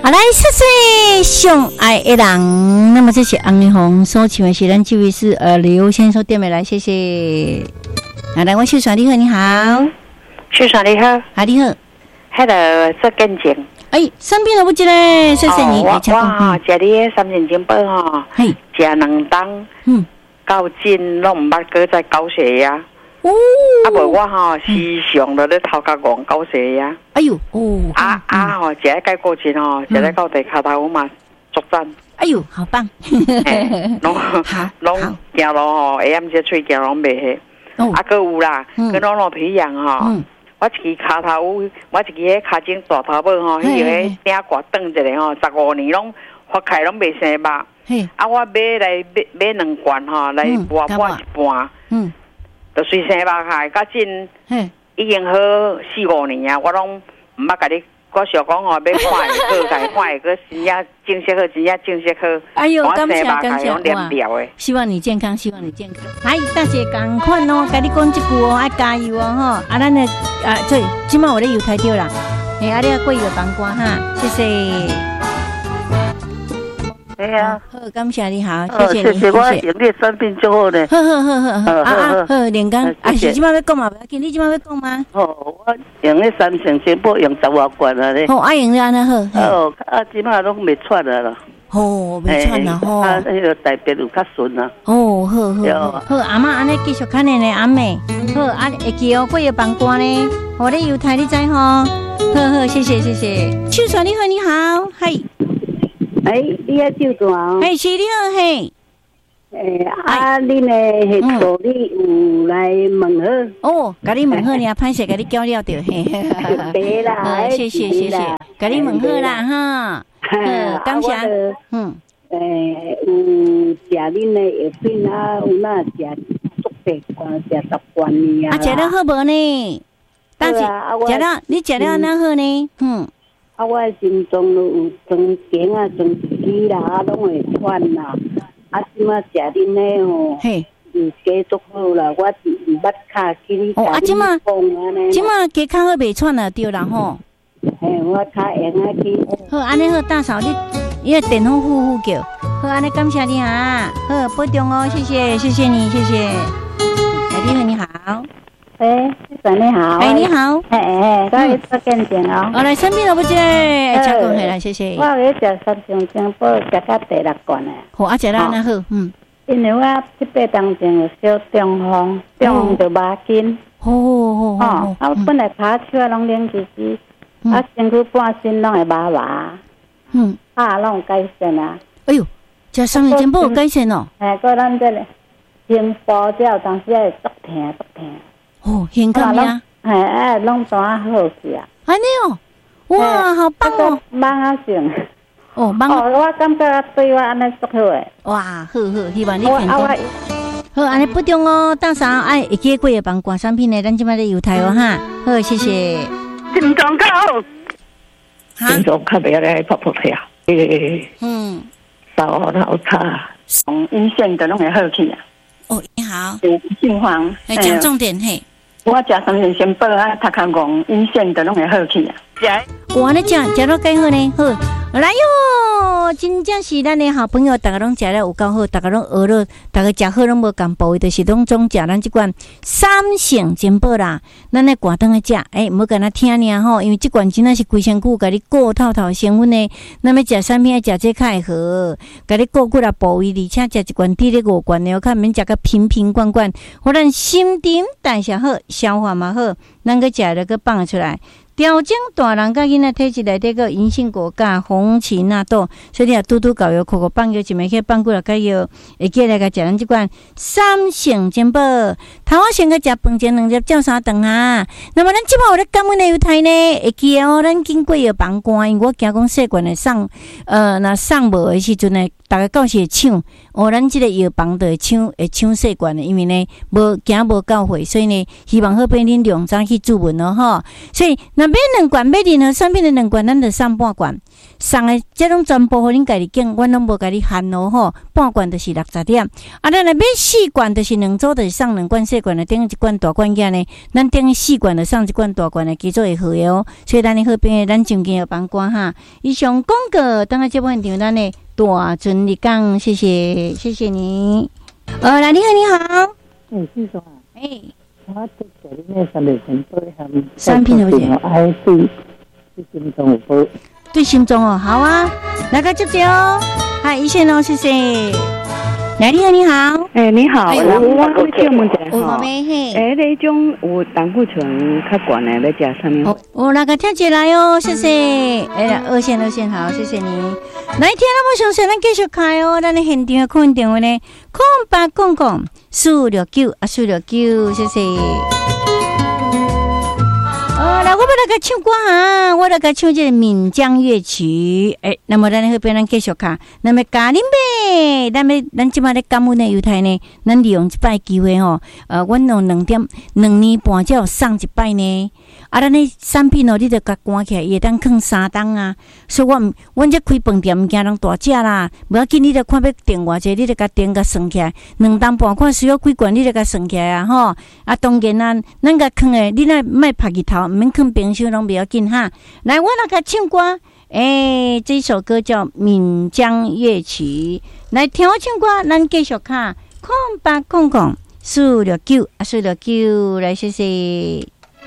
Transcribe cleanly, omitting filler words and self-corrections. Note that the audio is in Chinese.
好来，谢谢上爱的人。那么这是红的红所请的是咱这位是刘先生点的来，谢谢。来，我秀爽你好，你好， 秀爽你好， 啊你好 ，Hello， 做见证。 生病了不？嘞，谢谢你。 我食你的3年前报吼，食2当，到今拢唔捌过再高血压。无我吼时常都咧头壳戆高血压。 哎呦， 吼，食咧解过症吼，食咧到地骹头嘛作战。 哎呦，好棒！ 拢行路吼，下暗时喙行拢袂下。还有啦，跟老皮痒吼。我一支骹头，我一支迄骹前大头尾吼，迄个顶挂断一个吼，15年拢发开拢袂生肉。我买2罐吼，来磨一半。就随生肉开，到今已經好4-5年啊，我拢唔捌甲你。我想講吼，要看會好，甲看會個真正正式好，真正正式好。 哎呦，感謝感謝哇！ 希望你健康，希望你健康。嗨，大姐同款哦，甲你講一句哦，愛加油哦吼！咱的對，今晚我咧油台掉啦，你要過月幫關哈，謝謝。 哎呀， 好，感謝你好，謝謝你， 謝謝我營業產品就好咧。 好，連剛是今晚要講嘛？不要緊，你今晚要講嗎？ 我用迄3成全部用10多罐啊咧。 用了安尼好。 今晚拢袂喘啊啦。 袂喘啦吼。 迄个大便有較順啊。 好，阿嬷安尼繼續看你咧，阿妹。好，會記哦，過月幫關咧，我咧油台你知吼。好，謝謝。秋爽你好，你好，嗨。 你遐酒段？ 是你好嘿。 恁的迄助理有来問好？ 甲你問好呢，歹勢甲你叫了着嘿。 別啦， 謝，甲你問好啦哈。感謝。 有食恁的藥品啊，有哪食足多罐，食10罐呢？ 食了好無呢？但是食了，你食了哪好呢？ 我的心脏都有装肩啊，装肌啦，拢会喘啦。即马食恁的吼，加足好啦。我是毋捌卡去你家即马加较好袂喘啊，对啦吼。 我较用啊去。 好，安尼好，大嫂你个电风呼叫。好，安尼感謝你啊。好，保重哦，謝謝你，謝謝。你好，你好。 你好。 你好。 我去做見證哦。 來生病了不？請講起來，謝謝。 我有食3成前報，食到第6罐誒。 好，食了安好。 因為我7、8當前有小中風就麻筋。我本來骹手攏冷吱吱，身軀半身攏會麻麻。攏有改善啊。 哎呦，食3年前報有改善哦。 個咱這個胸部只有當時會足疼。 胸口呀？ 攏單好去啊！ 安尼哦，哇，好棒哦！ 忙啊成。 我感覺對我安尼足好誒。 哇，好，希望你健康。好，安尼不中哦，大嫂會記過夜幫掛產品呢，咱即擺咧油台哦哈。好，謝謝。 心臟較好。心臟較袂咧噗跳。手老差，從陰線都攏會好去啊。 你好。 心慌。 講重點嘿。 我食3年前報啊，頭殼戇，陰線都攏會好去啊。 哇，你食到幾好呢？好，來喲，真正是咱的好朋友，大家攏食了有夠好，大家攏學了，大家食好攏無共步，就是攏總食咱這款3成珍寶啦。咱咧掛燈去食，唔好跟他聽爾吼，因為這款真係是規身軀，甲你顧透透成分呢。那麼食產品要食這較會好，甲你顧骨啦部位，而且食一罐滴咧5罐的，較免食個瓶罐罐，互咱新陳代謝好，消化嘛好，咱個食了個放出來。調整大人甲囡仔體質內底個銀杏果甲紅芪納豆，所以你啊拄搞藥，口放藥，一枚去放幾落個藥，會記來個食咱這款3成珍寶。頭我先個食飯前2粒照3頓啊。那麼咱即擺有咧感恩的油台呢，會記哦，咱經過藥房關，因為我驚講細罐的送，那送無的時陣呢，大家到時會搶。咱這個藥房就會搶細罐的，因為呢無驚無到貨，所以呢希望好俾恁量早去注文咯吼。所以那買2罐，買任何產品的2罐，咱就送半罐。 送的这种全部互恁家己拣，阮拢无甲你限咯吼，半罐就是60点。啊，咱若买4罐，就是2组，就是送2罐小罐的，等于1罐大罐仔呢。咱等于4罐就送1罐大罐的，基础会好的哦。所以咱的好朋友，咱上期要帮关哈。以上广告，等下节目现场咱的大尊你讲，谢谢你。来，你好。 先生啊。我这里呢3月份都含 3片好些。 哎，对心脏有保。 对心脏哦，好啊，来个接接哦。嗨，医生哦，谢谢。来，你好。 你好，我叫问一下吼。 那种有胆固醇较悬的要食什么？ 我那个听起来哦，谢谢。二线，好，谢谢你。来，听了我详细，咱继续开哦。咱的现场客运电话呢，0800 469469，谢谢。来，我要来个唱歌哈，我来个唱这个闽江乐曲。那么咱那边咱继续看，那么嘉玲妹，咱即马咧感恩的犹太呢，咱利用这摆机会吼，阮用2年半才有送一摆呢。啊，咱的产品哦，你着甲关起来，会当放3档啊。所以阮这开饭店毋惊人大只啦，无要紧，你着看要订偌济，你着甲订甲算起来，2档半看需要几罐，你着甲算起来啊吼。啊，当然啊，咱甲放诶，你若莫拍日头，毋免放冰箱拢袂要紧哈。来，我来甲唱歌，这首歌叫《闽江乐曲》，来听我唱歌，咱继续看，0800 469 469，来谢谢。